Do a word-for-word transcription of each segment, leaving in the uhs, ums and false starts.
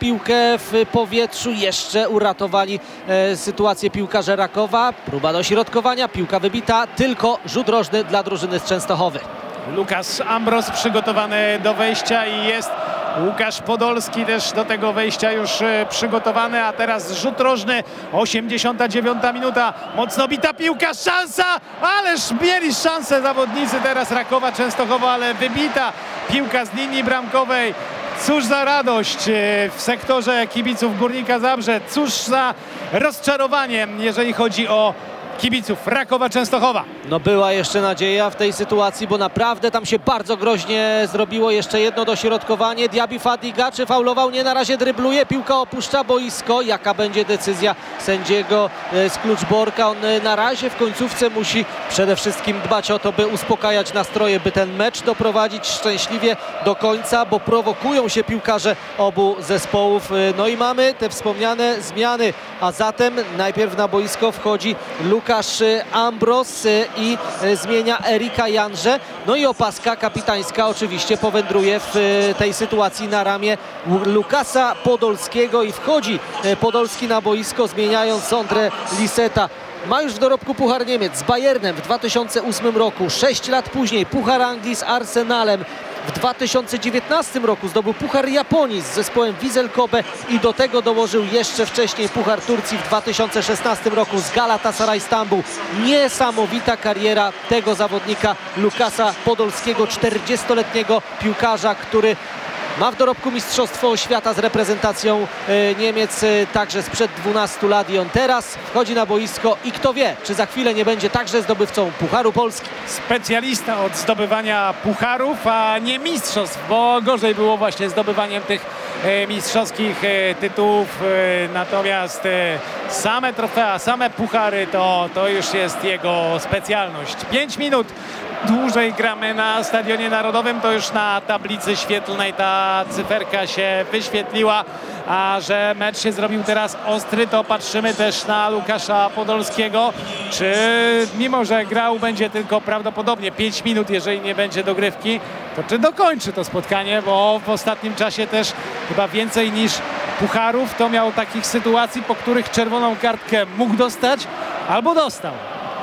piłkę w powietrzu. Jeszcze uratowali e, sytuację piłkarze Rakowa. Próba dośrodkowania, piłka wybita, tylko rzut rożny dla drużyny z Częstochowy. Lukas Ambros przygotowany do wejścia i jest Łukasz Podolski też do tego wejścia już e, przygotowany, a teraz rzut rożny, osiemdziesiąta dziewiąta minuta, mocno bita piłka, szansa, ależ mieli szansę zawodnicy teraz Rakowa Częstochowa, ale wybita piłka z linii bramkowej. Cóż za radość e, w sektorze kibiców Górnika Zabrze, cóż za rozczarowanie, jeżeli chodzi o kibiców Rakowa Częstochowa. No była jeszcze nadzieja w tej sytuacji, bo naprawdę tam się bardzo groźnie zrobiło. Jeszcze jedno dośrodkowanie. Diaby Fadiga, czy faulował? Nie, na razie drybluje. Piłka opuszcza boisko. Jaka będzie decyzja sędziego z Kluczborka? On na razie w końcówce musi przede wszystkim dbać o to, by uspokajać nastroje, by ten mecz doprowadzić szczęśliwie do końca, bo prowokują się piłkarze obu zespołów. No i mamy te wspomniane zmiany, a zatem najpierw na boisko wchodzi Lukas Łukasz Ambros i zmienia Erika Janże. No i opaska kapitańska oczywiście powędruje w tej sytuacji na ramię Lukasa Podolskiego i wchodzi Podolski na boisko, zmieniając Sondrę Liseta. Ma już w dorobku Puchar Niemiec z Bayernem w dwa tysiące ósmym roku. Sześć lat później Puchar Anglii z Arsenalem. W dwa tysiące dziewiętnastym roku zdobył Puchar Japonii z zespołem Wisel Kobe i do tego dołożył jeszcze wcześniej Puchar Turcji w dwa tysiące szesnastym roku z Galatasaray Stambuł. Niesamowita kariera tego zawodnika Lukasa Podolskiego, czterdziestoletniego piłkarza, który ma w dorobku Mistrzostwo Świata z reprezentacją e, Niemiec, e, także sprzed dwunastu lat i on teraz wchodzi na boisko i kto wie, czy za chwilę nie będzie także zdobywcą Pucharu Polski. Specjalista od zdobywania pucharów, a nie mistrzostw, bo gorzej było właśnie zdobywaniem tych e, mistrzowskich e, tytułów, e, natomiast e, same trofea, same puchary to, to już jest jego specjalność. Pięć minut dłużej gramy na Stadionie Narodowym, to już na tablicy świetlnej ta cyferka się wyświetliła, a że mecz się zrobił teraz ostry, to patrzymy też na Lukasza Podolskiego, czy mimo że grał będzie tylko prawdopodobnie pięć minut, jeżeli nie będzie dogrywki, to czy dokończy to spotkanie, bo w ostatnim czasie też chyba więcej niż pucharów to miał takich sytuacji, po których czerwoną kartkę mógł dostać albo dostał.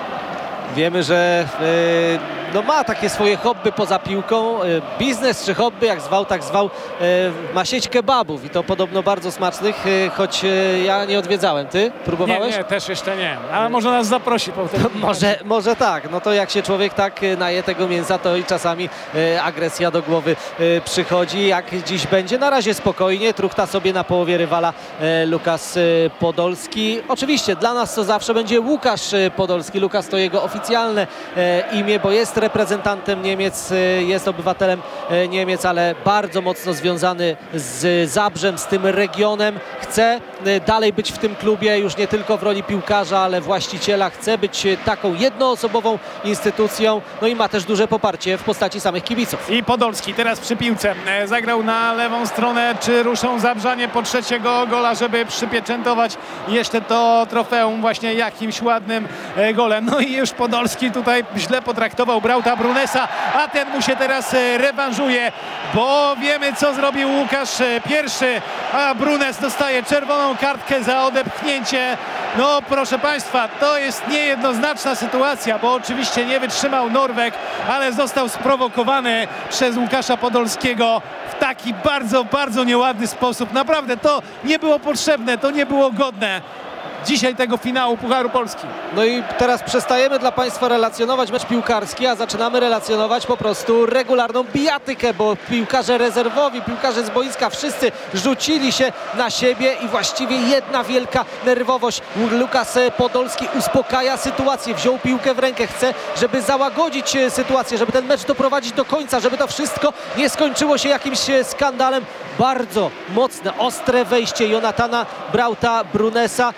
Wiemy, że yy, no ma takie swoje hobby poza piłką. Yy, biznes czy hobby, jak zwał, tak zwał. Yy, ma sieć kebabów i to podobno bardzo smacznych, yy, choć yy, ja nie odwiedzałem. Ty próbowałeś? Nie, nie, też jeszcze nie. Ale może nas zaprosi po tym. może, może tak. No to jak się człowiek tak naje tego mięsa, to i czasami yy, agresja do głowy yy, przychodzi. Jak dziś będzie, na razie spokojnie. Truchta sobie na połowie rywala yy, Lukas yy, Podolski. Oczywiście dla nas to zawsze będzie Łukasz yy, Podolski. Lukas to jego oficjalne e, imię, bo jest reprezentantem Niemiec, e, jest obywatelem e, Niemiec, ale bardzo mocno związany z Zabrzem, z tym regionem. Chce e, dalej być w tym klubie, już nie tylko w roli piłkarza, ale właściciela. Chce być e, taką jednoosobową instytucją, no i ma też duże poparcie w postaci samych kibiców. I Podolski teraz przy piłce e, zagrał na lewą stronę. Czy ruszą Zabrzanie po trzeciego gola, żeby przypieczętować jeszcze to trofeum właśnie jakimś ładnym e, golem? No i już Podolski tutaj źle potraktował Brauta Brunesa, a ten mu się teraz rewanżuje, bo wiemy, co zrobił Łukasz pierwszy, a Brunes dostaje czerwoną kartkę za odepchnięcie. No proszę Państwa, to jest niejednoznaczna sytuacja, bo oczywiście nie wytrzymał Norweg, ale został sprowokowany przez Łukasza Podolskiego w taki bardzo, bardzo nieładny sposób. Naprawdę to nie było potrzebne, to nie było godne dzisiaj tego finału Pucharu Polski. No i teraz przestajemy dla Państwa relacjonować mecz piłkarski, a zaczynamy relacjonować po prostu regularną bijatykę, bo piłkarze rezerwowi, piłkarze z boiska, wszyscy rzucili się na siebie i właściwie jedna wielka nerwowość. Lukas Podolski uspokaja sytuację, wziął piłkę w rękę, chce, żeby załagodzić sytuację, żeby ten mecz doprowadzić do końca, żeby to wszystko nie skończyło się jakimś skandalem. Bardzo mocne, ostre wejście Jonatana Brauta Brunesa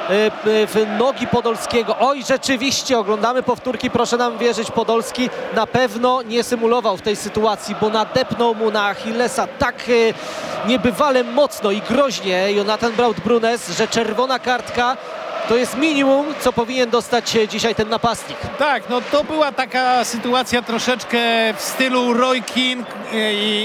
w nogi Podolskiego. Oj, rzeczywiście, oglądamy powtórki, proszę nam wierzyć, Podolski na pewno nie symulował w tej sytuacji, bo nadepnął mu na Achillesa tak niebywale mocno i groźnie Jonathan Braut-Brunes, że czerwona kartka to jest minimum, co powinien dostać dzisiaj ten napastnik. Tak, no to była taka sytuacja troszeczkę w stylu Roy Keane i